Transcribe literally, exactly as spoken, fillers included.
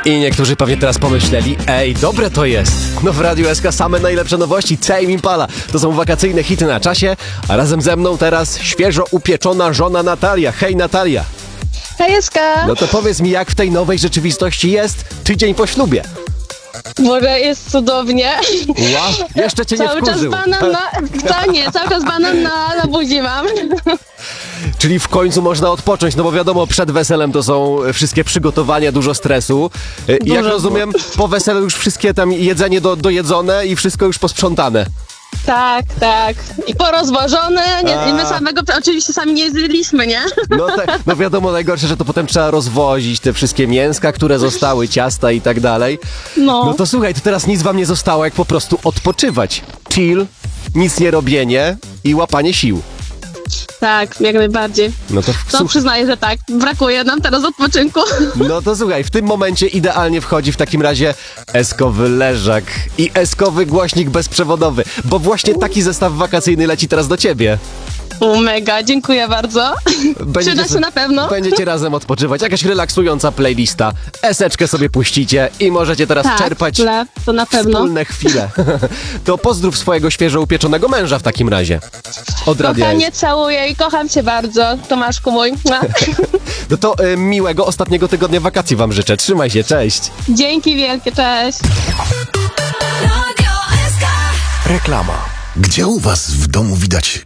I niektórzy pewnie teraz pomyśleli, ej, dobre to jest. No w Radiu S K same najlepsze nowości, Tame Impala. To są wakacyjne hity na czasie, a razem ze mną teraz świeżo upieczona żona Natalia. Hej Natalia. Hej S K. No to powiedz mi, jak w tej nowej rzeczywistości jest tydzień po ślubie? Może jest cudownie. Wow, jeszcze cię nie Cały czas wkurzył. banan na... To nie, cały czas banan na, na buzi mam. Czyli w końcu można odpocząć, no bo wiadomo, przed weselem to są wszystkie przygotowania, dużo stresu. I jak Dużo. rozumiem, po weselu już wszystkie tam jedzenie do, dojedzone i wszystko już posprzątane. Tak, tak. I porozwożone. Nie, A. i my samego oczywiście sami nie zjedliśmy, nie? No, tak, no wiadomo, najgorsze, że to potem trzeba rozwozić te wszystkie mięska, które zostały, ciasta i tak dalej. No. No to słuchaj, to teraz nic wam nie zostało, jak po prostu odpoczywać. Chill, nic nie robienie i łapanie sił. Tak, jak najbardziej. No to, No słuch- przyznaję, że tak. Brakuje nam teraz odpoczynku. no to słuchaj, w tym momencie idealnie wchodzi w takim razie eskowy leżak i eskowy głośnik bezprzewodowy, bo właśnie taki zestaw wakacyjny leci teraz do ciebie. O, mega, dziękuję bardzo. Przyda się na pewno. Będziecie razem odpoczywać, jakaś relaksująca playlista, eseczkę sobie puścicie i możecie teraz Tak, czerpać tle, to na pewno. wspólne chwile. To pozdrów swojego świeżo upieczonego męża w takim razie. Od radia. Kochanie, całuję i kocham cię bardzo, Tomaszku mój. No to y, miłego ostatniego tygodnia wakacji wam życzę. Trzymaj się, cześć. Dzięki wielkie, cześć. Reklama. Gdzie u was w domu widać